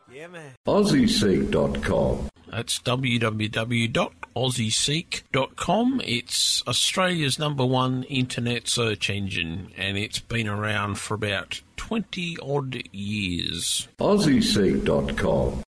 Yeah, man. AussieSeek.com. That's www.aussieseek.com. It's Australia's #1 internet search engine, and it's been around for about 20-odd years. AussieSeek.com.